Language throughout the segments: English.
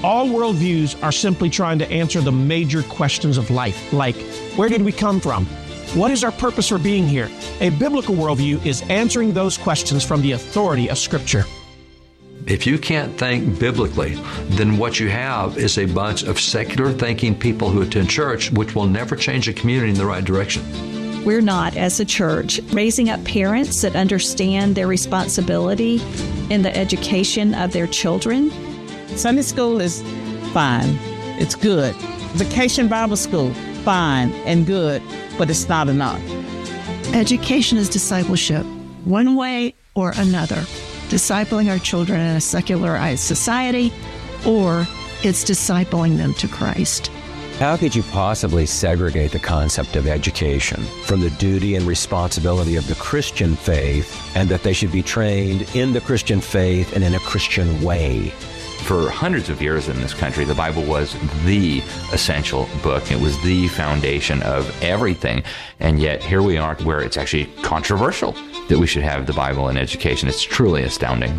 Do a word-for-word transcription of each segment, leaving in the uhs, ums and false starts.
All worldviews are simply trying to answer the major questions of life, like, where did we come from? What is our purpose for being here? A biblical worldview is answering those questions from the authority of Scripture. If you can't think biblically, then what you have is a bunch of secular thinking people who attend church, which will never change a community in the right direction. We're not, as a church, raising up parents that understand their responsibility in the education of their children. Sunday school is fine. It's good. Vacation Bible school, fine and good, but it's not enough. Education is discipleship, one way or another. Discipling our children in a secularized society, or it's discipling them to Christ. How could you possibly segregate the concept of education from the duty and responsibility of the Christian faith, and that they should be trained in the Christian faith and in a Christian way? For hundreds of years in this country, the Bible was the essential book. It was the foundation of everything. And yet here we are where it's actually controversial that we should have the Bible in education. It's truly astounding.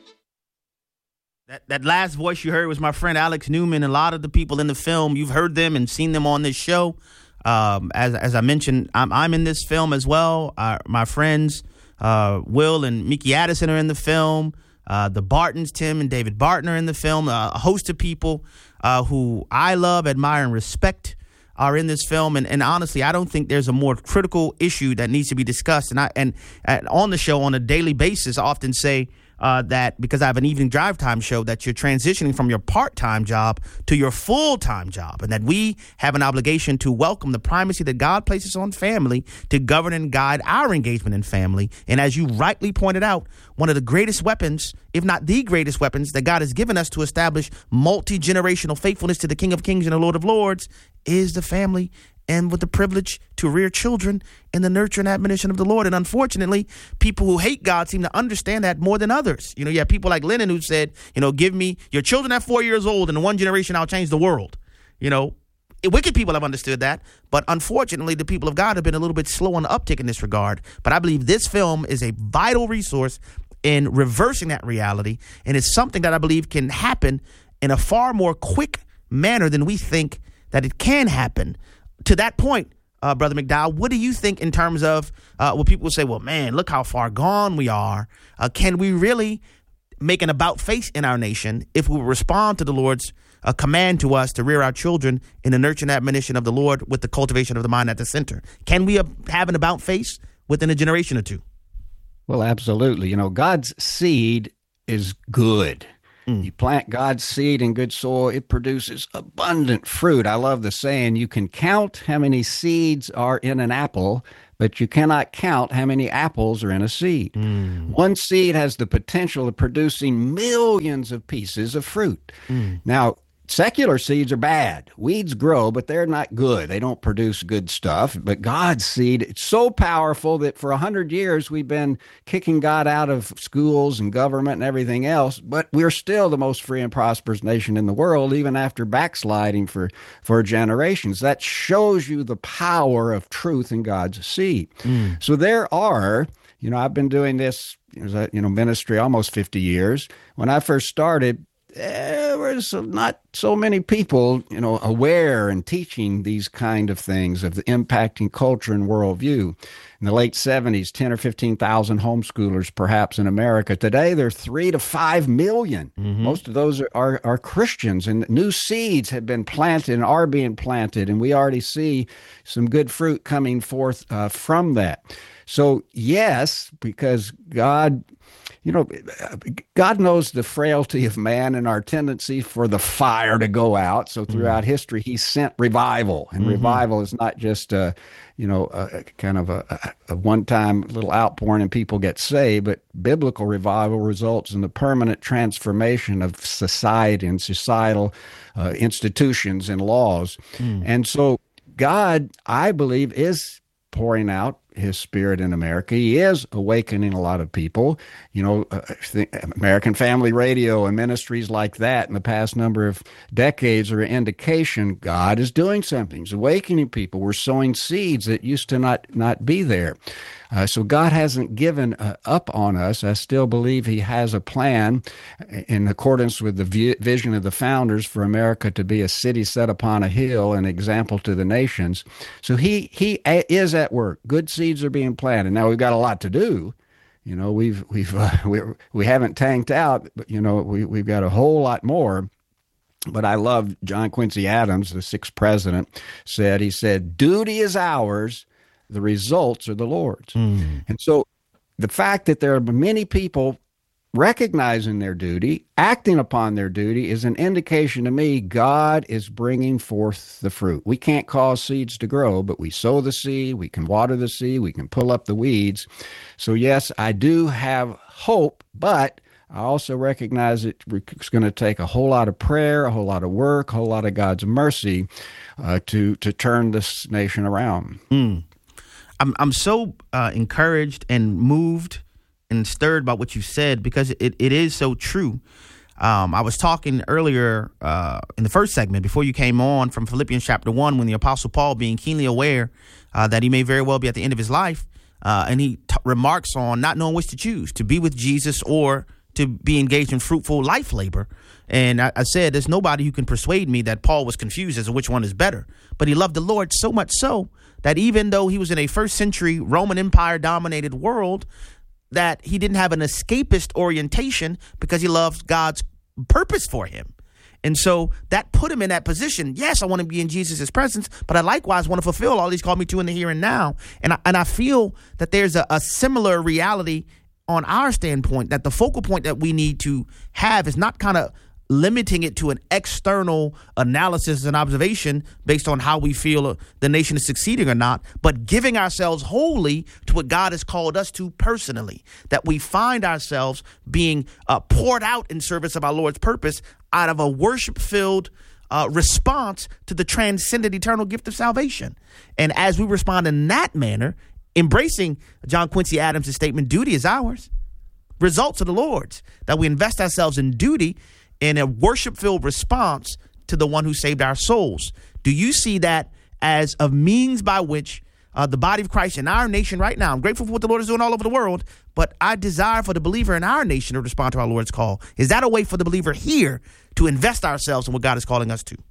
That that last voice you heard was my friend Alex Newman. A lot of the people in the film, you've heard them and seen them on this show. Um, as as I mentioned, I'm I'm in this film as well. Uh, my friends uh, Will and Mickey Addison are in the film. Uh, the Bartons, Tim and David Barton, are in the film. Uh, a host of people uh, who I love, admire, and respect are in this film. And, and honestly, I don't think there's a more critical issue that needs to be discussed. And I and, and on the show on a daily basis, I often say uh, that because I have an evening drive time show, that you're transitioning from your part-time job to your full-time job, and that we have an obligation to welcome the primacy that God places on family to govern and guide our engagement in family. And as you rightly pointed out, one of the greatest weapons, if not the greatest weapons, that God has given us to establish multi-generational faithfulness to the King of Kings and the Lord of Lords is the family, and with the privilege to rear children in the nurture and admonition of the Lord. And unfortunately, people who hate God seem to understand that more than others. You know, you have people like Lennon who said, you know, give me your children at four years old, and in one generation I'll change the world. You know, wicked people have understood that, but unfortunately, the people of God have been a little bit slow on the uptick in this regard. But I believe this film is a vital resource in reversing that reality, and it's something that I believe can happen in a far more quick manner than we think that it can happen. To that point, uh, Brother McDowell, what do you think in terms of uh, what people will say, well, man, look how far gone we are. Uh, can we really make an about face in our nation if we respond to the Lord's uh, command to us to rear our children in the nurture and admonition of the Lord with the cultivation of the mind at the center? Can we uh, have an about face within a generation or two? Well, absolutely. You know, God's seed is good. Mm. You plant God's seed in good soil, it produces abundant fruit. I love the saying, you can count how many seeds are in an apple, but you cannot count how many apples are in a seed. Mm. One seed has the potential of producing millions of pieces of fruit. Mm. Now, secular seeds are bad. Weeds grow, but they're not good. They don't produce good stuff. But God's seed, it's so powerful that for a hundred years we've been kicking God out of schools and government and everything else, but we're still the most free and prosperous nation in the world, even after backsliding for, for generations. That shows you the power of truth in God's seed. Mm. So there are, you know, I've been doing this, you know, ministry almost fifty years. When I first started, there was not so many people, you know, aware and teaching these kind of things of the impacting culture and worldview. In the late seventies, ten or fifteen thousand homeschoolers perhaps in America. Today, there are three to five million. Mm-hmm. Most of those are, are, are Christians, and new seeds have been planted and are being planted, and we already see some good fruit coming forth uh, from that. So, yes, because God... You know, God knows the frailty of man and our tendency for the fire to go out. So throughout mm-hmm. history, he sent revival. And mm-hmm. revival is not just, a, you know, a, a kind of a, a one-time little outpouring and people get saved, but biblical revival results in the permanent transformation of society and societal uh, institutions and laws. Mm. And so God, I believe, is pouring out his spirit in America. He is awakening a lot of people. You know, uh, American Family Radio and ministries like that in the past number of decades are an indication God is doing something. He's awakening people. We're sowing seeds that used to not, not be there. Uh, so God hasn't given uh, up on us. I still believe he has a plan in accordance with the vi- vision of the founders for America to be a city set upon a hill, an example to the nations. So he he a- is at work. Good seeds are being planted. Now we've got a lot to do. You know, we've we've uh, we we haven't tanked out, but you know we we've got a whole lot more. But I love John Quincy Adams, the sixth president, said he said, "Duty is ours. The results are the Lord's." Mm. And so the fact that there are many people recognizing their duty, acting upon their duty, is an indication to me God is bringing forth the fruit. We can't cause seeds to grow, but we sow the seed, we can water the seed, we can pull up the weeds. So yes, I do have hope, but I also recognize it's going to take a whole lot of prayer, a whole lot of work, a whole lot of God's mercy uh, to, to turn this nation around. Mm. I'm I'm so uh, encouraged and moved and stirred by what you said, because it, it is so true. Um, I was talking earlier uh, in the first segment before you came on from Philippians chapter one, when the Apostle Paul, being keenly aware uh, that he may very well be at the end of his life, uh, and he t- remarks on not knowing which to choose, to be with Jesus or to be engaged in fruitful life labor. And I, I said, there's nobody who can persuade me that Paul was confused as to which one is better. But he loved the Lord so much so that even though he was in a first century Roman Empire dominated world, that he didn't have an escapist orientation because he loved God's purpose for him. And so that put him in that position. Yes, I want to be in Jesus' presence, but I likewise want to fulfill all he's called me to in the here and now. And I, and I feel that there's a, a similar reality on our standpoint, that the focal point that we need to have is not kind of limiting it to an external analysis and observation based on how we feel the nation is succeeding or not, but giving ourselves wholly to what God has called us to personally, that we find ourselves being uh, poured out in service of our Lord's purpose out of a worship-filled uh, response to the transcendent eternal gift of salvation. And as we respond in that manner, embracing John Quincy Adams' statement, duty is ours, results are the Lord's, that we invest ourselves in duty in a worship-filled response to the one who saved our souls. Do you see that as a means by which uh, the body of Christ in our nation right now, I'm grateful for what the Lord is doing all over the world, but I desire for the believer in our nation to respond to our Lord's call. Is that a way for the believer here to invest ourselves in what God is calling us to?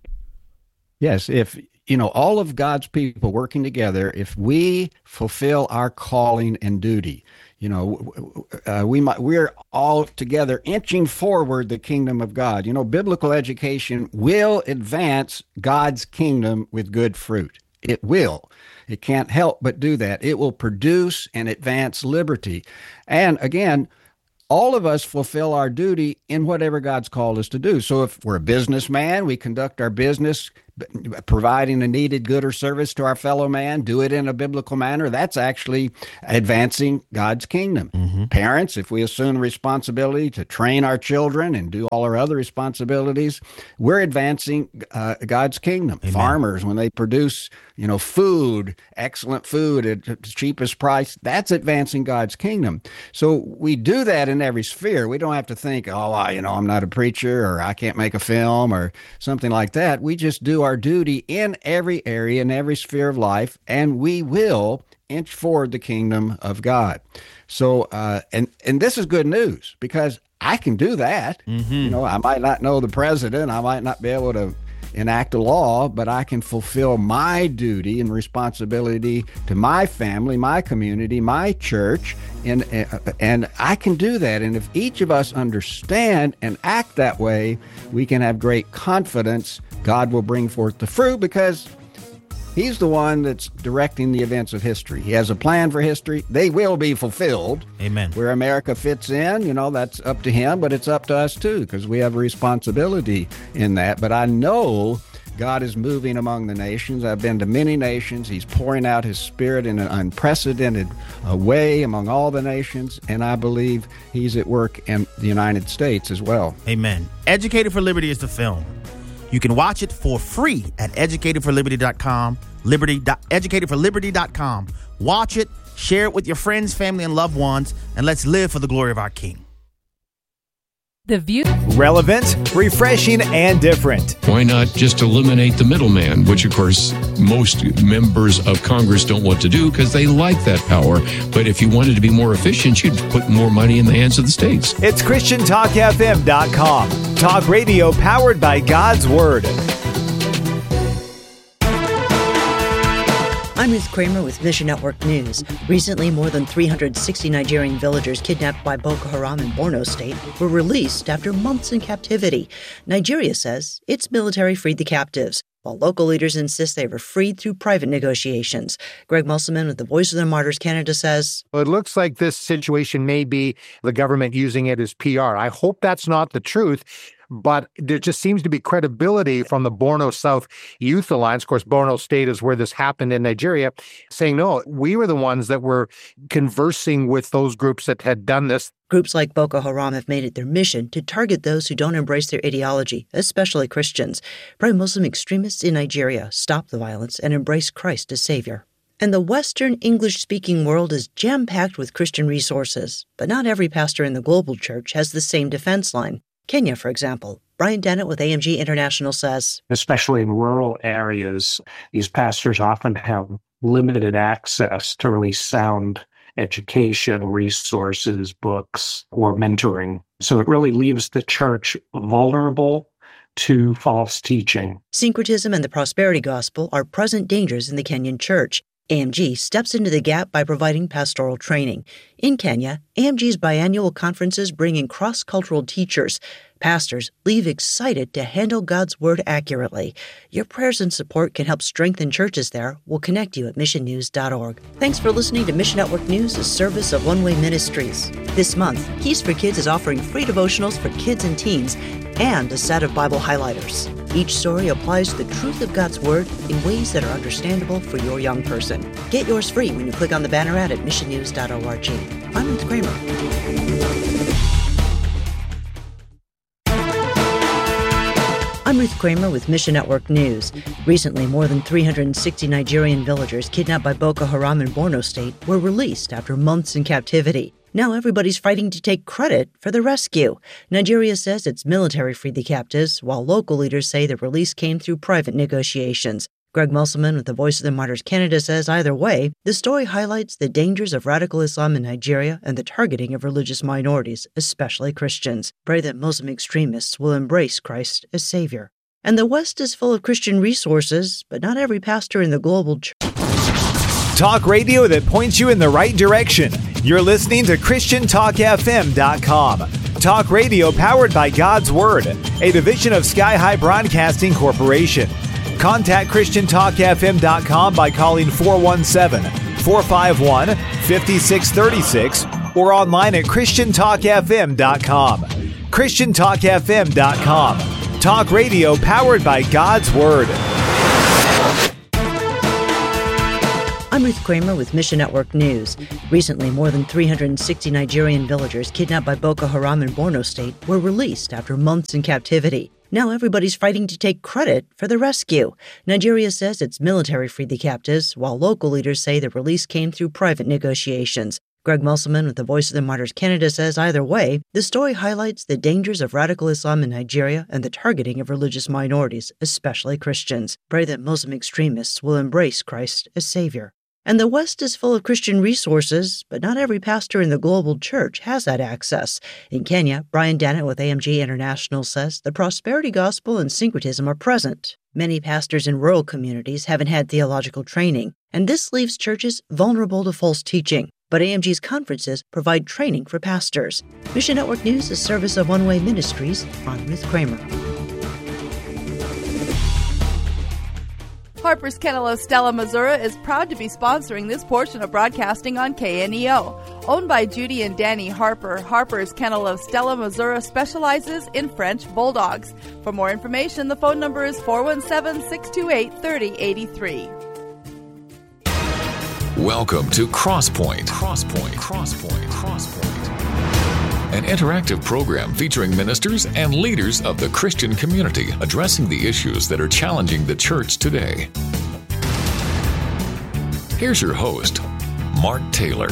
Yes, if, you know, all of God's people working together, if we fulfill our calling and duty, you know, uh, we might, we're all together inching forward the kingdom of God. You know, biblical education will advance God's kingdom with good fruit. It will. It can't help but do that. It will produce and advance liberty. And again, all of us fulfill our duty in whatever God's called us to do. So if we're a businessman, we conduct our business providing a needed good or service to our fellow man, do it in a biblical manner. That's actually advancing God's kingdom. Mm-hmm. Parents, if we assume the responsibility to train our children and do all our other responsibilities, we're advancing uh, God's kingdom. Amen. Farmers, when they produce, you know, food, excellent food at the cheapest price, that's advancing God's kingdom. So we do that in every sphere. We don't have to think, oh, I, you know, I'm not a preacher, or I can't make a film or something like that. We just do our duty in every area, in every sphere of life, and we will inch forward the kingdom of God. So, uh, and and this is good news, because I can do that. Mm-hmm. You know, I might not know the president, I might not be able to enact a law, but I can fulfill my duty and responsibility to my family, my community, my church, and and I can do that. And if each of us understand and act that way, we can have great confidence God will bring forth the fruit, because He's the one that's directing the events of history. He has a plan for history. They will be fulfilled. Amen. Where America fits in, you know, that's up to Him, but it's up to us too, because we have a responsibility in that. But I know God is moving among the nations. I've been to many nations. He's pouring out His Spirit in an unprecedented uh, way among all the nations, and I believe He's at work in the United States as well. Amen. Educated for Liberty is the film. You can watch it for free at educated for liberty dot com, liberty. educated for liberty dot com. Watch it, Share it with your friends, family, and loved ones, and let's live for the glory of our King. The View. Relevant, refreshing, and different. Why not just eliminate the middleman, which, of course, most members of Congress don't want to do because they like that power. But if you wanted to be more efficient, you'd put more money in the hands of the states. It's Christian Talk F M dot com. Talk radio powered by God's Word. I'm Ruth Kramer with Mission Network News. Recently, more than three hundred sixty Nigerian villagers kidnapped by Boko Haram in Borno State were released after months in captivity. Nigeria says its military freed the captives, while local leaders insist they were freed through private negotiations. Greg Musselman with the Voice of the Martyrs Canada says, well, it looks like this situation may be the government using it as P R. I hope that's not the truth. But there just seems to be credibility from the Borno South Youth Alliance. Of course, Borno State is where this happened in Nigeria, saying, no, we were the ones that were conversing with those groups that had done this. Groups like Boko Haram have made it their mission to target those who don't embrace their ideology, especially Christians. Pro-Muslim extremists in Nigeria stop the violence and embrace Christ as Savior. And the Western English-speaking world is jam-packed with Christian resources, but not every pastor in the global church has the same defense line. Kenya, for example. Brian Dennett with A M G International says, especially in rural areas, these pastors often have limited access to really sound education, resources, books, or mentoring. So it really leaves the church vulnerable to false teaching. Syncretism and the prosperity gospel are present dangers in the Kenyan church. A M G steps into the gap by providing pastoral training. In Kenya, A M G's biannual conferences bring in cross-cultural teachers. Pastors leave excited to handle God's Word accurately. Your prayers and support can help strengthen churches there. We'll connect you at mission news dot org. Thanks for listening to Mission Network News, a service of One Way Ministries. This month, Keys for Kids is offering free devotionals for kids and teens and a set of Bible highlighters. Each story applies the truth of God's Word in ways that are understandable for your young person. Get yours free when you click on the banner ad at mission news dot org. I'm Ruth Kramer. I'm Ruth Kramer with Mission Network News. Recently, more than three hundred sixty Nigerian villagers kidnapped by Boko Haram in Borno State were released after months in captivity. Now everybody's fighting to take credit for the rescue. Nigeria says its military freed the captives, while local leaders say the release came through private negotiations. Greg Musselman with the Voice of the Martyrs Canada says either way, the story highlights the dangers of radical Islam in Nigeria and the targeting of religious minorities, especially Christians. Pray that Muslim extremists will embrace Christ as Savior. And the West is full of Christian resources, but not every pastor in the global church. Talk radio that points you in the right direction. You're listening to Christian Talk F M dot com. Talk radio powered by God's Word, a division of Sky High Broadcasting Corporation. Contact Christian Talk F M dot com by calling four one seven, four five one, five six three six or online at Christian Talk F M dot com. Christian Talk F M dot com. Talk radio powered by God's Word. I'm Ruth Kramer with Mission Network News. Recently, more than three hundred sixty Nigerian villagers kidnapped by Boko Haram in Borno State were released after months in captivity. Now everybody's fighting to take credit for the rescue. Nigeria says its military freed the captives, while local leaders say the release came through private negotiations. Greg Musselman with the Voice of the Martyrs Canada says either way, the story highlights the dangers of radical Islam in Nigeria and the targeting of religious minorities, especially Christians. Pray that Muslim extremists will embrace Christ as Savior. And the West is full of Christian resources, but not every pastor in the global church has that access. In Kenya, Brian Dennett with A M G International says the prosperity gospel and syncretism are present. Many pastors in rural communities haven't had theological training, and this leaves churches vulnerable to false teaching. But A M G's conferences provide training for pastors. Mission Network News is a service of One Way Ministries. I'm Ruth Kramer. Harper's Kennel Stella, Missouri is proud to be sponsoring this portion of broadcasting on K N E O. Owned by Judy and Danny Harper, Harper's Kennel of Stella, Missouri specializes in French Bulldogs. For more information, the phone number is four one seven, six two eight, three zero eight three. Welcome to Crosspoint. Crosspoint. Crosspoint. Crosspoint. An interactive program featuring ministers and leaders of the Christian community addressing the issues that are challenging the church today. Here's your host, Mark Taylor.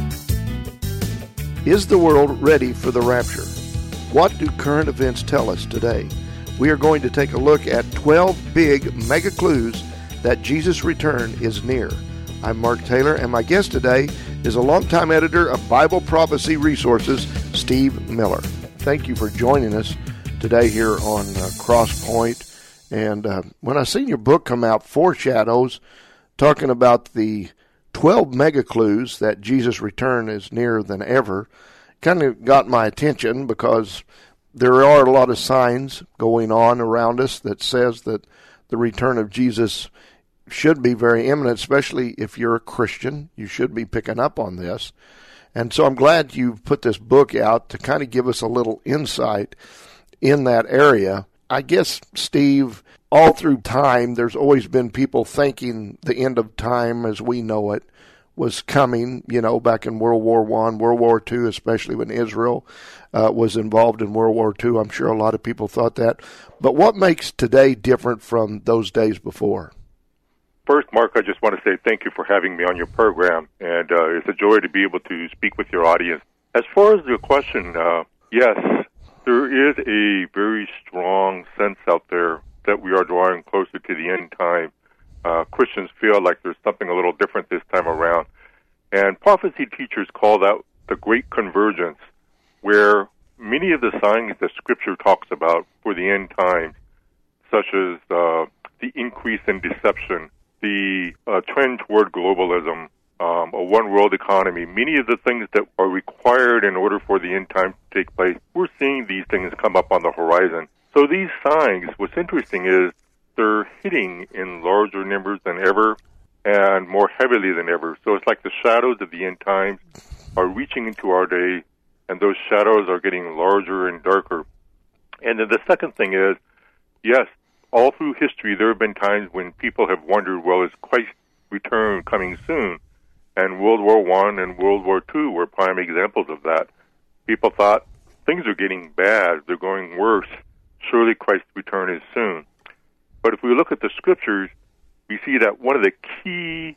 Is the world ready for the rapture? What do current events tell us today? We are going to take a look at twelve big mega clues that Jesus' return is near. I'm Mark Taylor, and my guest today is a longtime editor of Bible Prophecy Resources, Steve Miller. Thank you for joining us today here on uh, Crosspoint. And uh, when I seen your book come out, Foreshadows, talking about the twelve mega clues that Jesus' return is nearer than ever, kind of got my attention because there are a lot of signs going on around us that says that the return of Jesus should be very imminent, especially if you're a Christian. You should be picking up on this. And so I'm glad you've put this book out to kind of give us a little insight in that area. I guess, Steve, all through time, there's always been people thinking the end of time as we know it was coming, you know, back in World War One, World War Two, especially when Israel uh, was involved in World War Two. I'm sure a lot of people thought that. But what makes today different from those days before? First, Mark, I just want to say thank you for having me on your program, and uh, it's a joy to be able to speak with your audience. As far as your question, uh, yes, there is a very strong sense out there that we are drawing closer to the end time. Uh, Christians feel like there's something a little different this time around. And prophecy teachers call that the Great Convergence, where many of the signs that Scripture talks about for the end times, such as uh, the increase in deception, the uh, trend toward globalism, um, a one-world economy, many of the things that are required in order for the end time to take place, we're seeing these things come up on the horizon. So these signs, what's interesting is they're hitting in larger numbers than ever and more heavily than ever. So it's like the shadows of the end times are reaching into our day, and those shadows are getting larger and darker. And then the second thing is, yes, all through history, there have been times when people have wondered, well, is Christ's return coming soon? And World War One and World War Two were prime examples of that. People thought, things are getting bad, they're going worse. Surely Christ's return is soon. But if we look at the Scriptures, we see that one of the key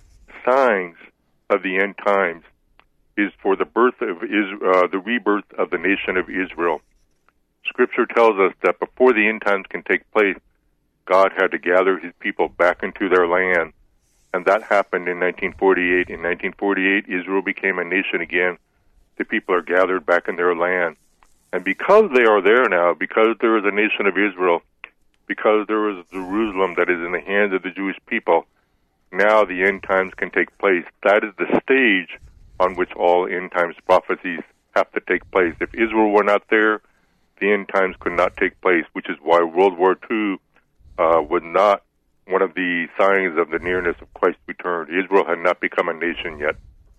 signs of the end times is for the birth of Israel, uh, the rebirth of the nation of Israel. Scripture tells us that before the end times can take place, God had to gather his people back into their land. And that happened in nineteen forty-eight. In nineteen forty-eight, Israel became a nation again. The people are gathered back in their land. And because they are there now, because there is a nation of Israel, because there is Jerusalem that is in the hands of the Jewish people, now the end times can take place. That is the stage on which all end times prophecies have to take place. If Israel were not there, the end times could not take place, which is why World War Two uh, was not one of the signs of the nearness of Christ's return. Israel had not become a nation yet.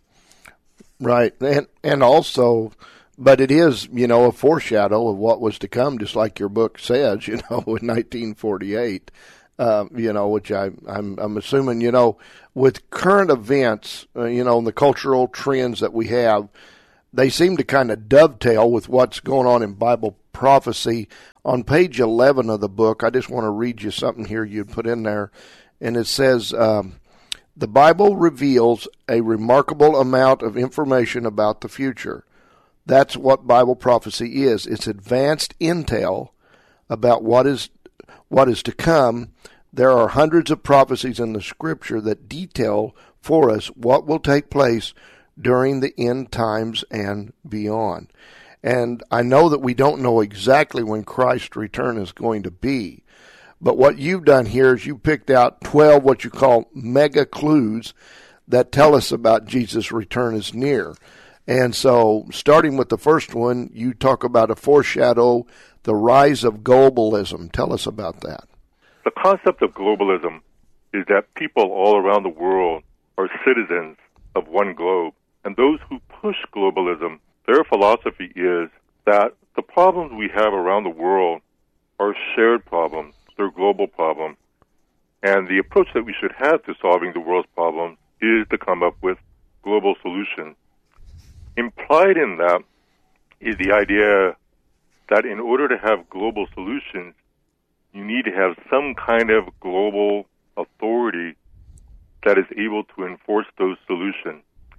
Right, and and also, but it is, you know, a foreshadow of what was to come, just like your book says, you know, in nineteen forty-eight, uh, you know, which I, I'm, I'm assuming, you know, with current events, uh, you know, and the cultural trends that we have, they seem to kind of dovetail with what's going on in Bible prophecy. On page eleven of the book, I just want to read you something here you put in there, and it says, um, the Bible reveals a remarkable amount of information about the future. That's what Bible prophecy is. It's advanced intel about what is what is to come. There are hundreds of prophecies in the Scripture that detail for us what will take place during the end times and beyond. And I know that we don't know exactly when Christ's return is going to be, but what you've done here is you picked out twelve what you call mega clues that tell us about Jesus' return is near. And so, starting with the first one, you talk about a foreshadow, the rise of globalism. Tell us about that. The concept of globalism is that people all around the world are citizens of one globe. And those who push globalism, their philosophy is that the problems we have around the world are shared problems. They're global problems. And the approach that we should have to solving the world's problems is to come up with global solutions. Implied in that is the idea that in order to have global solutions, you need to have some kind of global authority that is able to enforce those solutions.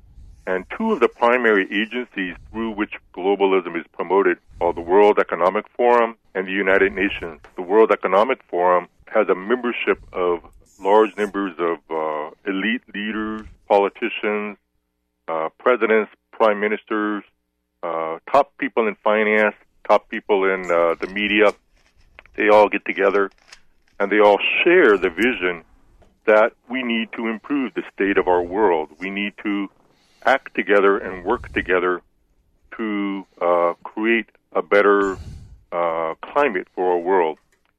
And two of the primary agencies through which globalism is promoted are the World Economic Forum and the United Nations. The World Economic Forum has a membership of large numbers of uh, elite leaders, politicians, uh, presidents, prime ministers, uh, top people in finance, top people in uh, the media. They all get together and they all share the vision that we need to improve the state of our world. We need to act together and work together to uh, create a better uh, climate for our world.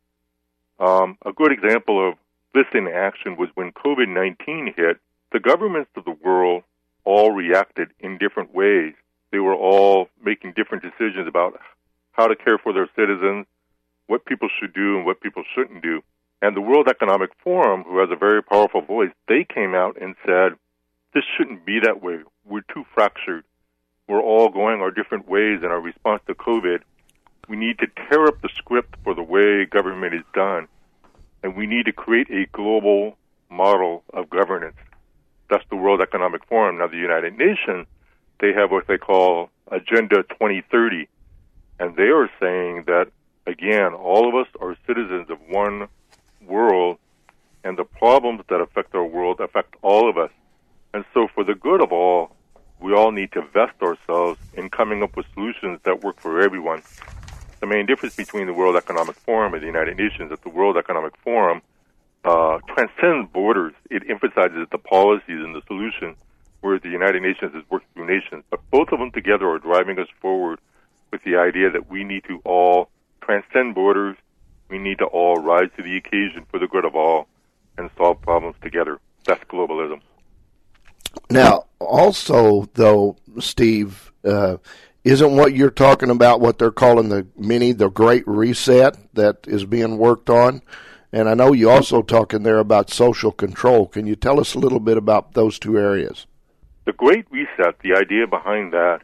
Um, a good example of this in action was when COVID nineteen hit. The governments of the world all reacted in different ways. They were all making different decisions about how to care for their citizens, what people should do and what people shouldn't do. And the World Economic Forum, who has a very powerful voice, they came out and said, this shouldn't be that way. We're too fractured. We're all going our different ways in our response to COVID. We need to tear up the script for the way government is done, and we need to create a global model of governance. That's the World Economic Forum. Now, the United Nations, they have what they call Agenda twenty thirty, and they are saying that, again, all of us are citizens of one world, and the problems that affect our world affect all of us. And so for the good of all, we all need to vest ourselves in coming up with solutions that work for everyone. The main difference between the World Economic Forum and the United Nations is that the World Economic Forum uh, transcends borders. It emphasizes the policies and the solutions, whereas the United Nations is working through nations. But both of them together are driving us forward with the idea that we need to all transcend borders. We need to all rise to the occasion for the good of all and solve problems together. That's globalism. Now, also, though, Steve, uh, isn't what you're talking about what they're calling the mini, the Great Reset that is being worked on? And I know you also talk in there about social control. Can you tell us a little bit about those two areas? The Great Reset, the idea behind that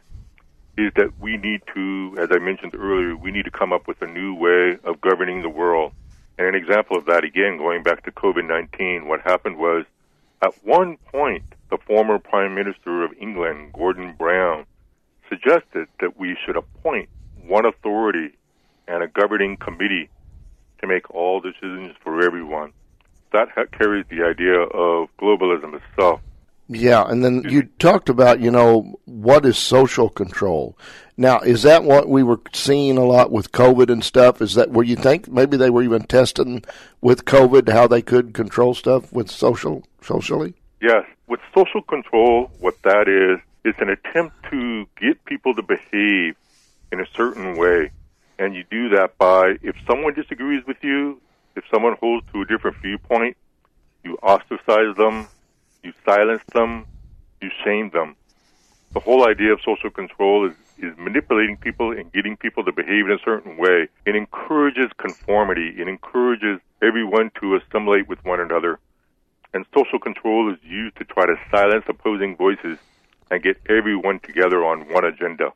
is that we need to, as I mentioned earlier, we need to come up with a new way of governing the world. And an example of that, again, going back to COVID nineteen, what happened was, at one point, the former Prime Minister of England, Gordon Brown, suggested that we should appoint one authority and a governing committee to make all decisions for everyone. That ha- carries the idea of globalism itself. Yeah, and then you talked about, you know, what is social control? Now, is that what we were seeing a lot with COVID and stuff? Is that where you think maybe they were even testing with COVID how they could control stuff with social, socially? Yes. With social control, what that is, is an attempt to get people to behave in a certain way. And you do that by, if someone disagrees with you, if someone holds to a different viewpoint, you ostracize them, you silence them, you shame them. The whole idea of social control is, is manipulating people and getting people to behave in a certain way. It encourages conformity. It encourages everyone to assimilate with one another. And social control is used to try to silence opposing voices and get everyone together on one agenda.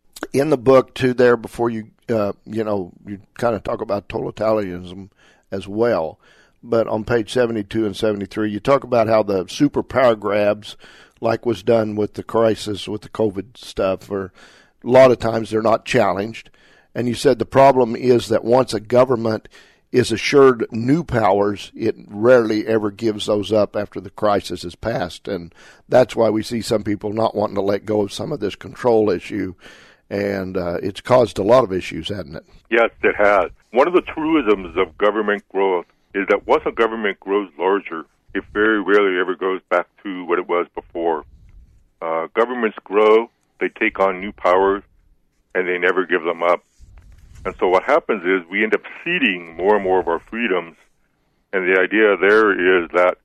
In the book, too, there, before you, uh, you know, you kind of talk about totalitarianism as well. But on page seventy-two and seventy-three, you talk about how the superpower grabs, like was done with the crisis, with the COVID stuff, or a lot of times they're not challenged. And you said the problem is that once a government is assured new powers, it rarely ever gives those up after the crisis is passed. And that's why we see some people not wanting to let go of some of this control issue. And uh, it's caused a lot of issues, hasn't it? Yes, it has. One of the truisms of government growth is that once a government grows larger, it very rarely ever goes back to what it was before. Uh, governments grow, they take on new powers, and they never give them up. And so what happens is we end up ceding more and more of our freedoms. And the idea there is that,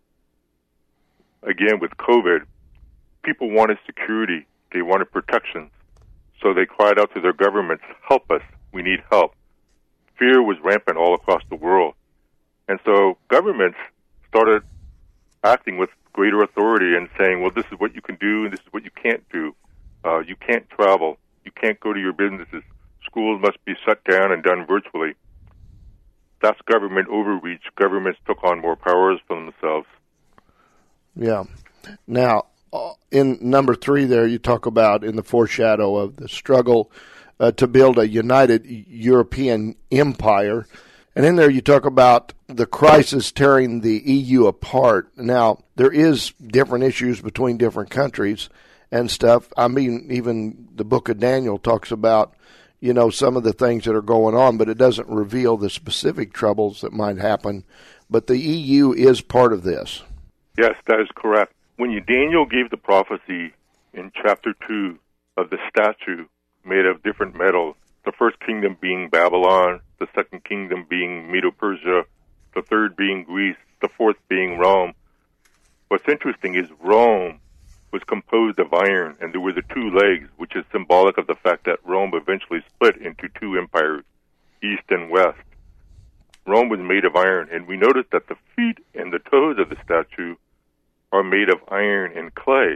again, with COVID, people wanted security. They wanted protections. So they cried out to their governments, help us, we need help. Fear was rampant all across the world. And so governments started acting with greater authority and saying, well, this is what you can do and this is what you can't do. Uh, you can't travel. You can't go to your businesses. Schools must be shut down and done virtually. That's government overreach. Governments took on more powers for themselves. Yeah. Now, in number three there, you talk about in the foreshadow of the struggle uh, to build a united European empire. And in there you talk about the crisis tearing the E U apart. Now, there is different issues between different countries and stuff. I mean, even the book of Daniel talks about, you know, some of the things that are going on, but it doesn't reveal the specific troubles that might happen. But the E U is part of this. Yes, that is correct. When you, Daniel gave the prophecy in chapter two of the statue made of different metals, the first kingdom being Babylon, the second kingdom being Medo-Persia, the third being Greece, the fourth being Rome. What's interesting is Rome was composed of iron, and there were the two legs, which is symbolic of the fact that Rome eventually split into two empires, east and west. Rome was made of iron, and we noticed that the feet and the toes of the statue are made of iron and clay.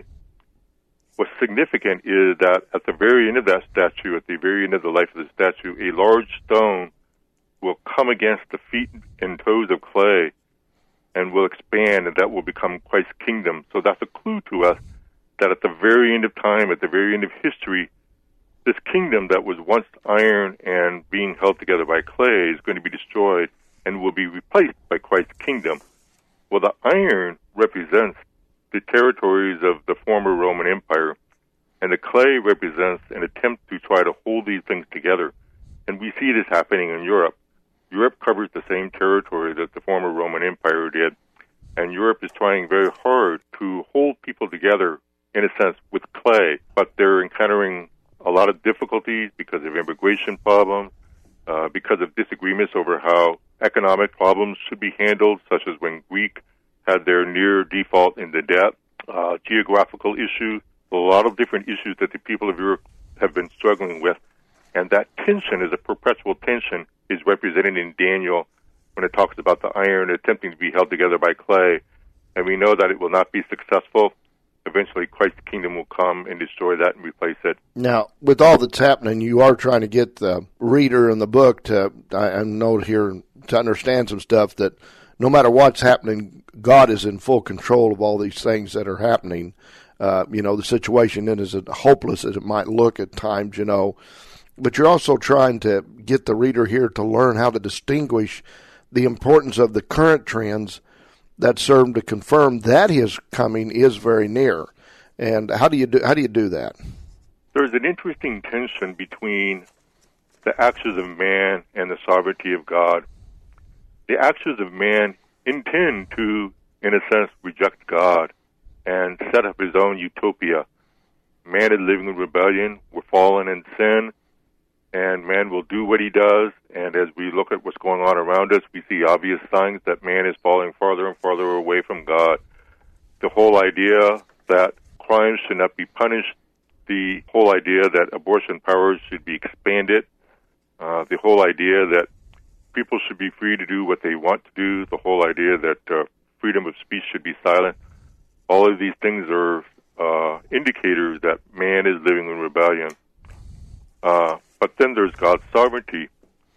What's significant is that at the very end of that statue, at the very end of the life of the statue, a large stone will come against the feet and toes of clay and will expand, and that will become Christ's kingdom. So that's a clue to us that at the very end of time, at the very end of history, this kingdom that was once iron and being held together by clay is going to be destroyed and will be replaced by Christ's kingdom. Well, the iron represents the territories of the former Roman Empire, and the clay represents an attempt to try to hold these things together. And we see this happening in Europe. Europe covers the same territory that the former Roman Empire did, and Europe is trying very hard to hold people together, in a sense, with clay, but they're encountering a lot of difficulties because of immigration problems, uh, because of disagreements over how economic problems should be handled, such as when Greek had their near default in the debt, uh, geographical issues, a lot of different issues that the people of Europe have been struggling with. And that tension is a perpetual tension is represented in Daniel when it talks about the iron attempting to be held together by clay. And we know that it will not be successful. Eventually, Christ's kingdom will come and destroy that and replace it. Now, with all that's happening, you are trying to get the reader in the book to, I, I know here, to understand some stuff that no matter what's happening, God is in full control of all these things that are happening. Uh, you know, the situation isn't as hopeless as it might look at times, you know. But you're also trying to get the reader here to learn how to distinguish the importance of the current trends that serve to confirm that his coming is very near. And how do you do, how do you do that? There's an interesting tension between the actions of man and the sovereignty of God. The actions of man intend to, in a sense, reject God and set up his own utopia. Man is living in rebellion. We're fallen in sin, and man will do what he does. And as we look at what's going on around us, we see obvious signs that man is falling farther and farther away from God. The whole idea that crimes should not be punished, the whole idea that abortion powers should be expanded, uh, the whole idea that people should be free to do what they want to do, the whole idea that uh, freedom of speech should be silent. All of these things are uh, indicators that man is living in rebellion. Uh, but then there's God's sovereignty.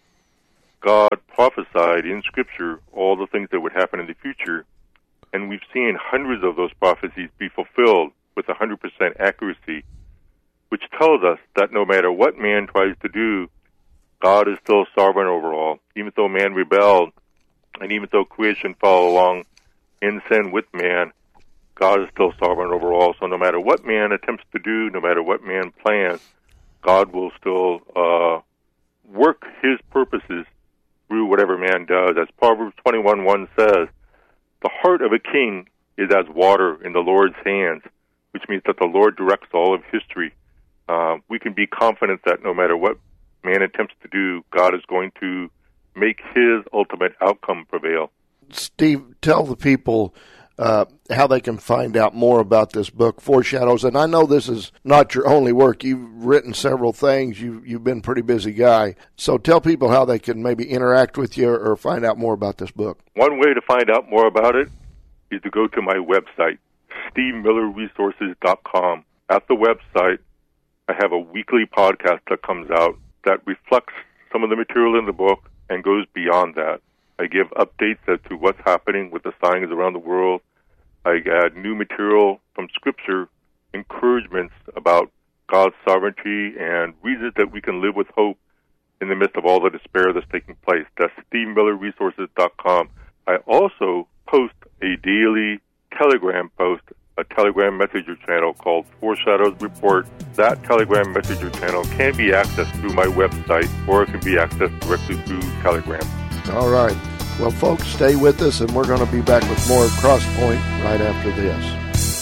God prophesied in Scripture all the things that would happen in the future, and we've seen hundreds of those prophecies be fulfilled with one hundred percent accuracy, which tells us that no matter what man tries to do, God is still sovereign over all. Even though man rebelled, and even though creation fell along in sin with man, God is still sovereign over all. So no matter what man attempts to do, no matter what man plans, God will still uh, work his purposes through whatever man does. As Proverbs twenty-one one says, the heart of a king is as water in the Lord's hands, which means that the Lord directs all of history. Uh, we can be confident that no matter what man attempts to do, God is going to make his ultimate outcome prevail. Steve, tell the people uh, how they can find out more about this book, Foreshadows. And I know this is not your only work. You've written several things. You've, you've been a pretty busy guy. So tell people how they can maybe interact with you or find out more about this book. One way to find out more about it is to go to my website, steve miller resources dot com. At the website, I have a weekly podcast that comes out that reflects some of the material in the book and goes beyond that. I give updates as to what's happening with the signs around the world. I add new material from Scripture, encouragements about God's sovereignty, and reasons that we can live with hope in the midst of all the despair that's taking place. That's steve miller resources dot com. I also post a daily Telegram post, a Telegram Messenger channel called Foreshadows Report. That Telegram Messenger channel can be accessed through my website, or it can be accessed directly through Telegram. All right. Well, folks, stay with us, and we're going to be back with more of Crosspoint right after this.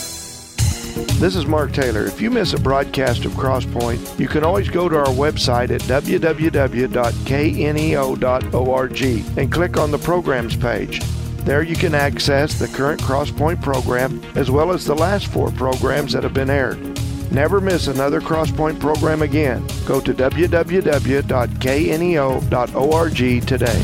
This is Mark Taylor. If you miss a broadcast of Crosspoint, you can always go to our website at w w w dot k n e o dot org and click on the programs page. There you can access the current Crosspoint program as well as the last four programs that have been aired. Never miss another Crosspoint program again. Go to w w w dot k n e o dot org today.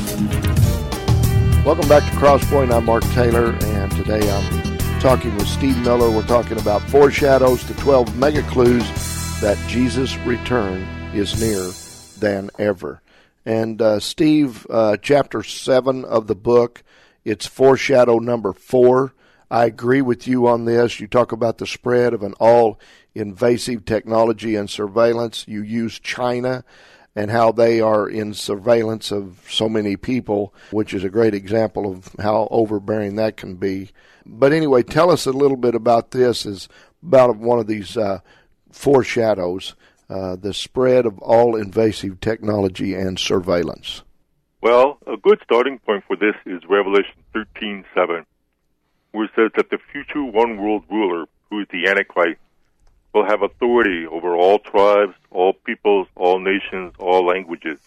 Welcome back to Crosspoint. I'm Mark Taylor, and today I'm talking with Steve Miller. We're talking about foreshadows, the twelve mega clues that Jesus' return is nearer than ever. And uh, Steve, uh, chapter seven of the book, it's foreshadow number four. I agree with you on this. You talk about the spread of an all-invasive technology and surveillance. You use China and how they are in surveillance of so many people, which is a great example of how overbearing that can be. But anyway, tell us a little bit about this, as about one of these uh, foreshadows, uh, the spread of all-invasive technology and surveillance. Well, a good starting point for this is Revelation thirteen seven, where it says that the future one-world ruler, who is the Antichrist, will have authority over all tribes, all peoples, all nations, all languages.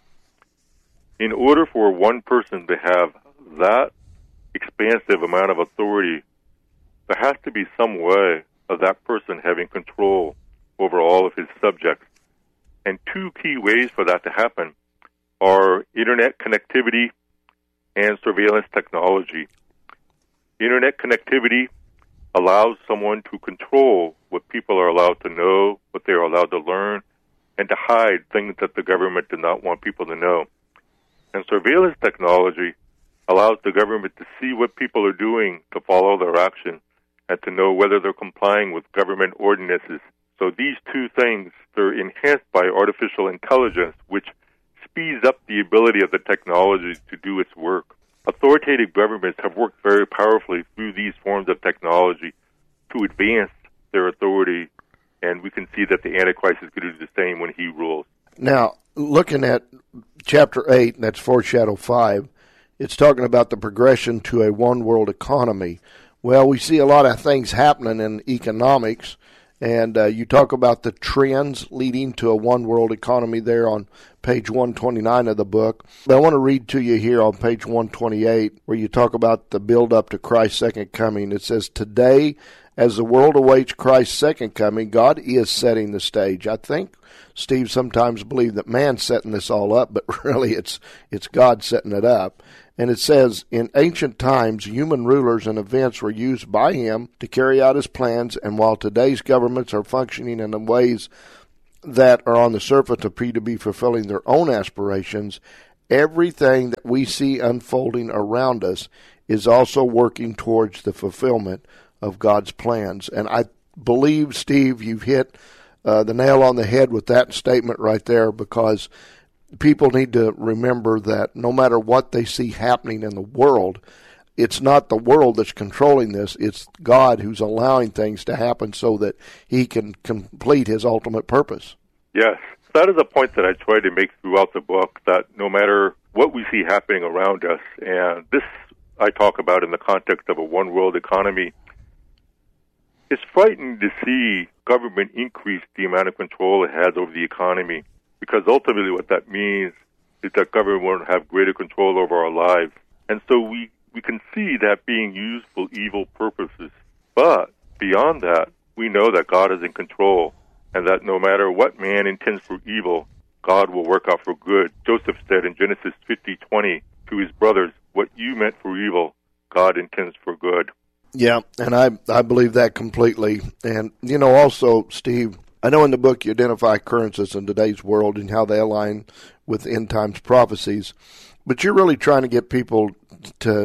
In order for one person to have that expansive amount of authority, there has to be some way of that person having control over all of his subjects. And two key ways for that to happen are internet connectivity and surveillance technology. Internet connectivity allows someone to control what people are allowed to know, what they are allowed to learn, and to hide things that the government did not want people to know. And surveillance technology allows the government to see what people are doing, to follow their action, and to know whether they're complying with government ordinances. So these two things, they're enhanced by artificial intelligence, which speeds up the ability of the technology to do its work. Authoritative governments have worked very powerfully through these forms of technology to advance their authority, and we can see that the Antichrist is going to do the same when he rules. Now, looking at chapter eight, that's foreshadow five, it's talking about the progression to a one-world economy. Well, we see a lot of things happening in economics, and uh, you talk about the trends leading to a one-world economy there on page one twenty-nine of the book. But I want to read to you here on page one twenty-eight, where you talk about the build-up to Christ's second coming. It says, today, as the world awaits Christ's second coming, God is setting the stage. I think Steve sometimes believes that man's setting this all up, but really it's it's God setting it up. And it says, in ancient times, human rulers and events were used by him to carry out his plans, and while today's governments are functioning in ways that are on the surface appear to be fulfilling their own aspirations, everything that we see unfolding around us is also working towards the fulfillment of God's plans. And I believe, Steve, you've hit uh, the nail on the head with that statement right there, because people need to remember that no matter what they see happening in the world, it's not the world that's controlling this. It's God who's allowing things to happen so that he can complete his ultimate purpose. Yes. That is a point that I try to make throughout the book, that no matter what we see happening around us, and this I talk about in the context of a one-world economy, it's frightening to see government increase the amount of control it has over the economy, because ultimately what that means is that government won't have greater control over our lives. And so we, we can see that being used for evil purposes. But beyond that, we know that God is in control, and that no matter what man intends for evil, God will work out for good. Joseph said in Genesis fifty twenty to his brothers, what you meant for evil, God intends for good. Yeah, and I, I believe that completely. And, you know, also, Steve, I know in the book you identify occurrences in today's world and how they align with end times prophecies, but you're really trying to get people to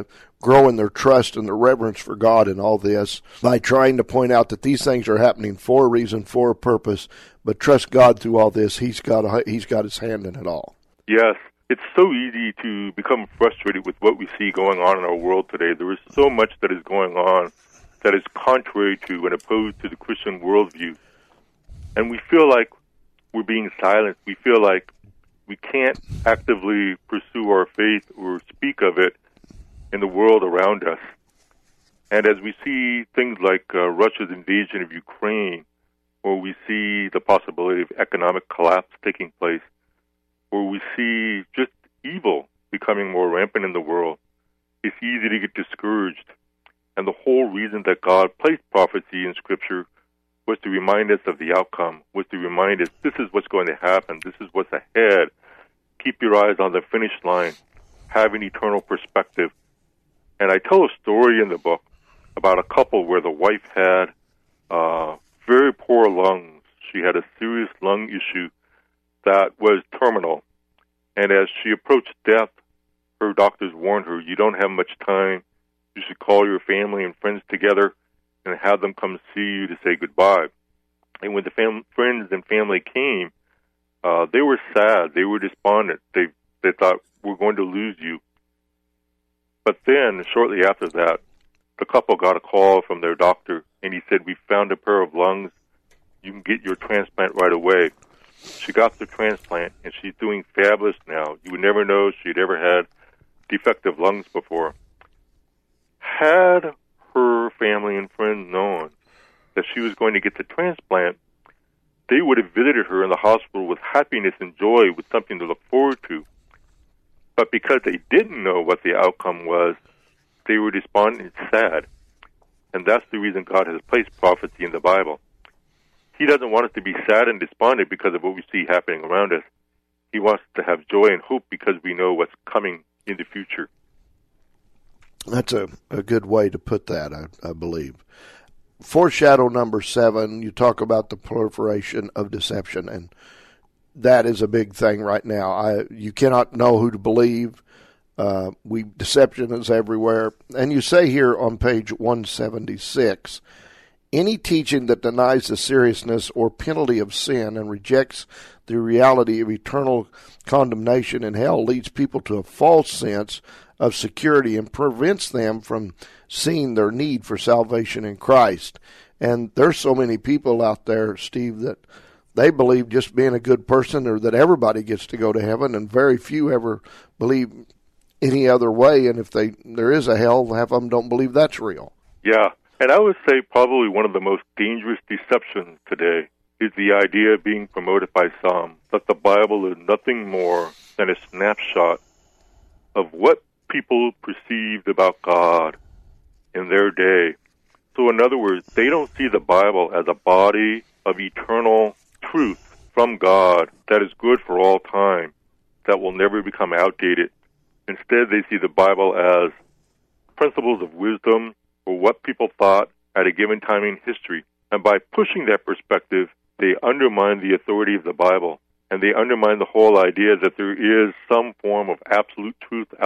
grow in their trust and their reverence for God in all this by trying to point out that these things are happening for a reason, for a purpose, but trust God through all this. He's got a, he's got his hand in it all. Yes, it's so easy to become frustrated with what we see going on in our world today. There is so much that is going on that is contrary to and opposed to the Christian worldview. And we feel like we're being silenced. We feel like we can't actively pursue our faith or speak of it in the world around us. And as we see things like uh, Russia's invasion of Ukraine, or we see the possibility of economic collapse taking place, or we see just evil becoming more rampant in the world, it's easy to get discouraged. And the whole reason that God placed prophecy in Scripture was to remind us of the outcome, was to remind us this is what's going to happen, this is what's ahead. Keep your eyes on the finish line. Have an eternal perspective. And I tell a story in the book about a couple where the wife had uh, very poor lungs. She had a serious lung issue that was terminal. And as she approached death, her doctors warned her, you don't have much time. You should call your family and friends together and have them come see you to say goodbye. And when the fam- friends and family came, uh, they were sad. They were despondent. They they thought, we're going to lose you. But then, shortly after that, the couple got a call from their doctor, and he said, we found a pair of lungs. You can get your transplant right away. She got the transplant, and she's doing fabulous now. You would never know she'd ever had defective lungs before. Had her family and friends known that she was going to get the transplant, they would have visited her in the hospital with happiness and joy, with something to look forward to. But because they didn't know what the outcome was, they were despondent and sad. And that's the reason God has placed prophecy in the Bible. He doesn't want us to be sad and despondent because of what we see happening around us. He wants us to have joy and hope because we know what's coming in the future. That's a, a good way to put that, I, I believe. Foreshadow number seven, you talk about the proliferation of deception, and that is a big thing right now. I you cannot know who to believe. Uh, we deception is everywhere. And you say here on page one seventy-six, any teaching that denies the seriousness or penalty of sin and rejects the reality of eternal condemnation in hell leads people to a false sense of security and prevents them from seeing their need for salvation in Christ. And there's so many people out there, Steve, that they believe just being a good person or that everybody gets to go to heaven, and very few ever believe any other way. And if they there is a hell, half of them don't believe that's real. Yeah, and I would say probably one of the most dangerous deceptions today is the idea being promoted by some that the Bible is nothing more than a snapshot of what people perceived about God in their day. So in other words, they don't see the Bible as a body of eternal truth from God that is good for all time, that will never become outdated. Instead, they see the Bible as principles of wisdom or what people thought at a given time in history. And by pushing that perspective, they undermine the authority of the Bible, and they undermine the whole idea that there is some form of absolute truth